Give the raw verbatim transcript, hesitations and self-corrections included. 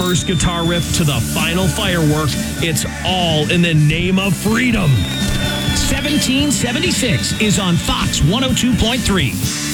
first guitar riff to the final firework, it's all in the name of freedom. seventeen seventy-six is on Fox one oh two point three.